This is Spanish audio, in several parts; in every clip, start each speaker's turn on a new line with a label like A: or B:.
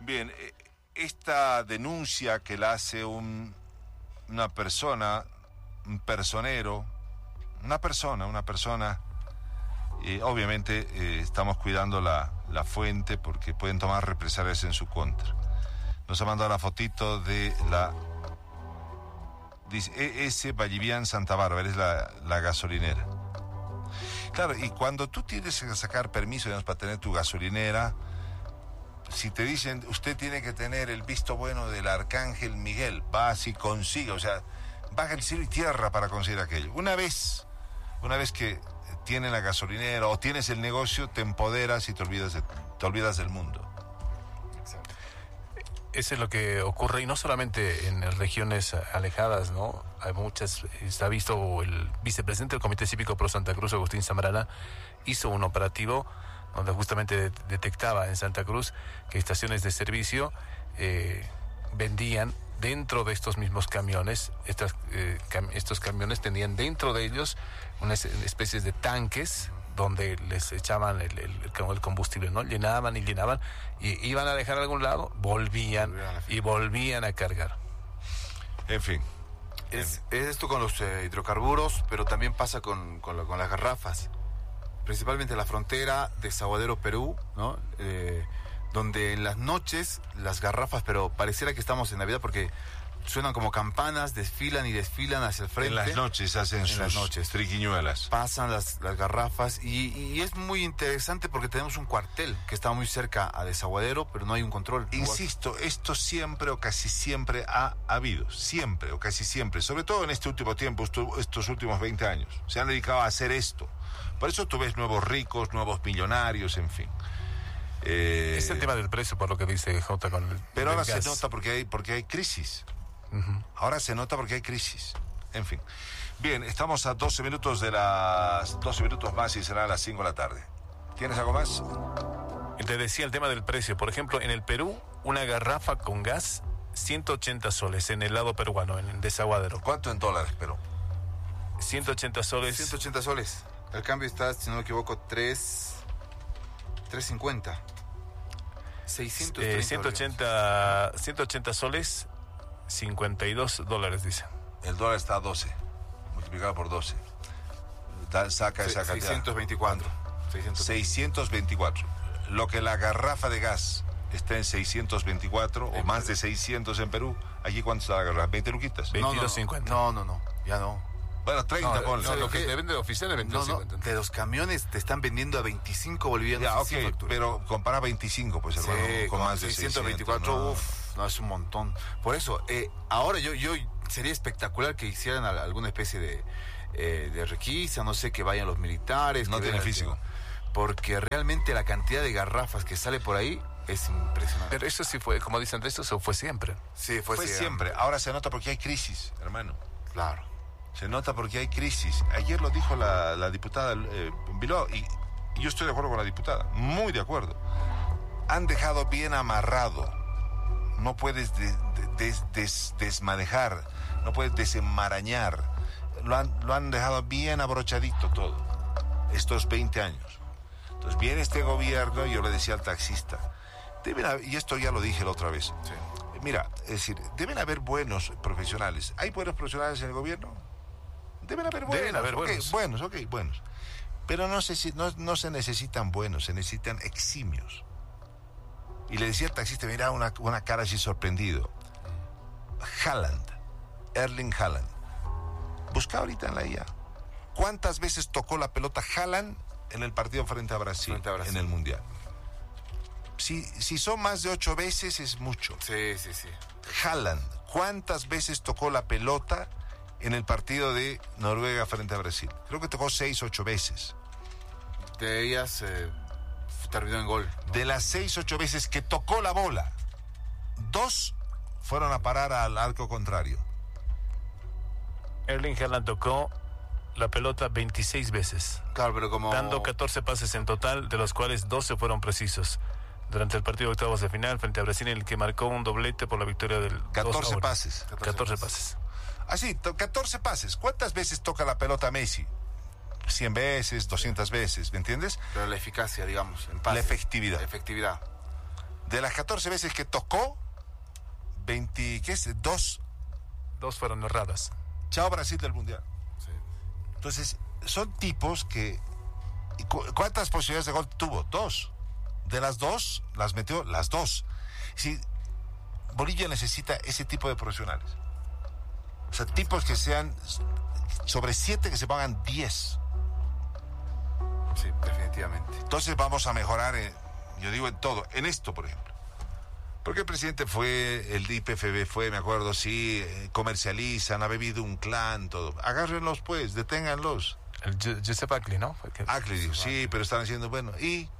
A: Bien, esta denuncia que la hace una persona, un personero, una persona, obviamente estamos cuidando la fuente porque pueden tomar represalias en su contra. Nos ha mandado la fotito de dice ES Vallivian Santa Bárbara, es la gasolinera. Claro, y cuando tú tienes que sacar permiso, digamos, para tener tu gasolinera, si te dicen, usted tiene que tener el visto bueno del Arcángel Miguel, vas y consigue, o sea, baja el cielo y tierra para conseguir aquello. Una vez que tienes la gasolinera o tienes el negocio, te empoderas y te olvidas del mundo.
B: Exacto. Eso es lo que ocurre, y no solamente en regiones alejadas, ¿no? Hay muchas, se ha visto, el vicepresidente del Comité Cívico Pro Santa Cruz, Agustín Zambrana, hizo un operativo donde justamente detectaba en Santa Cruz que estaciones de servicio vendían dentro de estos mismos camiones. Estos camiones tenían dentro de ellos unas especies de tanques donde les echaban el combustible, ¿no? Llenaban y iban a dejar a algún lado, volvían a cargar.
A: En fin.
C: Es esto con los hidrocarburos, pero también pasa con las garrafas. Principalmente la frontera de Desaguadero, Perú, ¿no? Donde en las noches las garrafas, pero pareciera que estamos en Navidad porque suenan como campanas, desfilan hacia el frente.
A: En las noches hacen sus triquiñuelas.
C: Pasan las garrafas y es muy interesante porque tenemos un cuartel que está muy cerca a Desaguadero, pero no hay un control.
A: Insisto, esto siempre o casi siempre ha habido, siempre o casi siempre, sobre todo en este último tiempo, estos últimos 20 años, se han dedicado a hacer esto. Por eso tú ves nuevos ricos, nuevos millonarios, en fin.
B: Es el tema del precio, por lo que dice J. con el
A: Pero ahora
B: gas.
A: se nota porque hay crisis.
B: Uh-huh.
A: Ahora se nota porque hay crisis. En fin. Bien, estamos a 12 minutos de las 12 minutos más y será a las 5 de la tarde. ¿Tienes algo más?
B: Te decía el tema del precio. Por ejemplo, en el Perú, una garrafa con gas, 180 soles en el lado peruano, en el Desaguadero.
A: ¿Cuánto en dólares, Perú?
B: 180 soles.
C: 180 soles. El cambio está, si no me equivoco, 3.50. 630
B: 180 soles, $52, dice.
A: El dólar está a 12, multiplicado por 12. Saca esa cantidad. 624. Lo que la garrafa de gas está en 624 o más de 600 en Perú. ¿Aquí cuánto está la garrafa? ¿20 luquitas?
B: 22.50.
C: No, ya no.
A: Bueno, 30, ponle.
B: No, lo que te vende de oficial es 22.50.
C: De los camiones te están vendiendo a 25 bolivianos.
A: Ya, ok, pero compara 25, pues, hermano, con más de
C: 624,
A: 600,
C: no, es un montón. Por eso, ahora yo sería espectacular que hicieran alguna especie de requisa, no sé, que vayan los militares.
A: No tiene físico.
C: Porque realmente la cantidad de garrafas que sale por ahí es impresionante.
B: Pero eso sí fue, como dicen, eso fue siempre.
C: Sí,
A: fue siempre. Ahora se nota porque hay crisis, hermano.
C: Claro.
A: Se nota porque hay crisis. Ayer lo dijo la diputada Bilbao, y yo estoy de acuerdo con la diputada, muy de acuerdo. Han dejado bien amarrado. No puedes desmanejar, no puedes desenmarañar. Lo han dejado bien abrochadito todo, estos 20 años. Entonces viene este gobierno, y yo le decía al taxista, y esto ya lo dije la otra vez.
C: Sí.
A: Mira, es decir, deben haber buenos profesionales. ¿Hay buenos profesionales en el gobierno? Deben haber buenos. Buenos. Pero no se necesitan buenos, se necesitan eximios. Y le decía al taxista, mira, una cara así sorprendido. Erling Haaland. Busca ahorita en la IA. ¿Cuántas veces tocó la pelota Haaland en el partido frente a Brasil, en el Mundial? Si son más de 8 veces es mucho.
C: Sí.
A: Haaland, ¿cuántas veces tocó la pelota en el partido de Noruega frente a Brasil? Creo que tocó 6, 8 veces.
C: De ellas terminó en gol, ¿no?
A: De las 6, 8 veces que tocó la bola, 2 fueron a parar al arco contrario.
B: Erling Haaland tocó la pelota 26 veces.
C: Claro, pero
B: dando 14 pases en total, de los cuales 12 fueron precisos. Durante el partido de octavos de final frente a Brasil, en el que marcó un doblete por la victoria del
A: 14 pases.
B: 14 pases.
A: Así, 14 pases. ¿Cuántas veces toca la pelota Messi? 100 veces, 200 veces, ¿me entiendes?
C: Pero la eficacia, digamos, en pases.
A: La efectividad. De las 14 veces que tocó, 20, ¿qué es? 2.
B: 2 fueron erradas.
A: Chao Brasil del Mundial.
C: Sí.
A: Entonces, son tipos que... ¿Cuántas posibilidades de gol tuvo? 2. De las 2, las metió las 2. Sí, Bolivia necesita ese tipo de profesionales. O sea, tipos que sean sobre 7, que se pongan 10.
C: Sí, definitivamente.
A: Entonces vamos a mejorar, yo digo en todo, en esto, por ejemplo. Porque el presidente fue, el IPFB fue, me acuerdo, sí, comercializan, ha bebido un clan, todo. Agárrenlos pues, deténganlos.
B: El Giuseppe Acli, ¿no?
A: Acli dijo, sí, pero están diciendo, bueno, y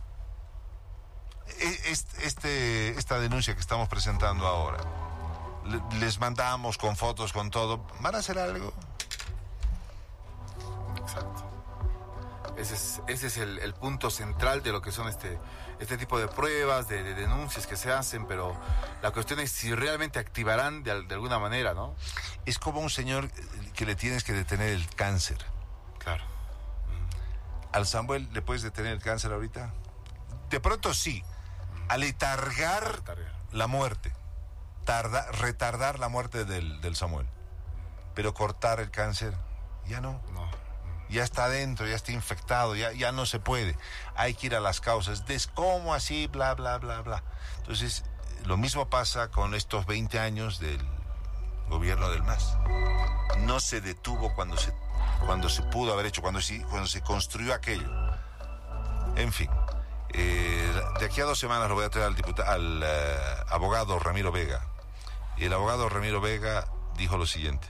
A: esta denuncia que estamos presentando ahora, les mandamos con fotos, con todo, ¿van a hacer algo?
C: Exacto. Ese es el punto central de lo que son este tipo de pruebas, de denuncias que se hacen, pero la cuestión es si realmente activarán de alguna manera, ¿no?
A: Es como un señor que le tienes que detener el cáncer.
C: Claro.
A: ¿Al Samuel le puedes detener el cáncer ahorita? De pronto sí. Aletargar la muerte. Retardar la muerte del Samuel. Pero cortar el cáncer, ya no.
C: No.
A: Ya está adentro, ya está infectado, ya no se puede. Hay que ir a las causas. ¿Cómo así? Bla, bla, bla, bla. Entonces, lo mismo pasa con estos 20 años del gobierno del MAS. No se detuvo cuando se pudo haber hecho, cuando se construyó aquello. En fin, de aquí a 2 semanas lo voy a traer al abogado Ramiro Vega. Y el abogado Ramiro Vega dijo lo siguiente.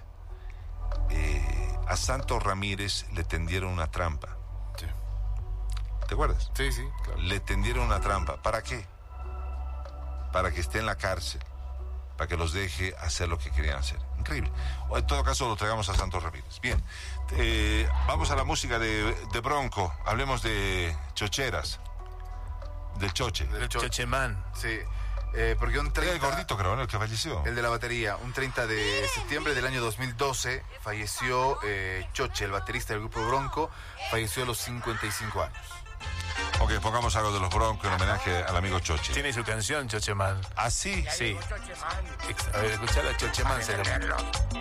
A: A Santos Ramírez le tendieron una trampa.
C: Sí.
A: ¿Te acuerdas?
C: Sí, claro.
A: Le tendieron una trampa. ¿Para qué? Para que esté en la cárcel. Para que los deje hacer lo que querían hacer. Increíble. O en todo caso lo traigamos a Santos Ramírez. Bien. Vamos a la música de Bronco. Hablemos de chocheras. Del choche.
C: Del
B: Chochemán.
C: Sí. Porque un 30...
A: Era el gordito, creo, ¿no? El que falleció.
C: El de la batería. Un 30 de septiembre del año 2012 falleció Choche, el baterista del grupo Bronco. Falleció a los 55 años.
A: Ok, pongamos algo de los Broncos en homenaje al amigo Choche.
B: Tiene su canción, Chochemán.
A: ¿Ah, sí?
B: Sí. A ver, escuchar a Chochemán.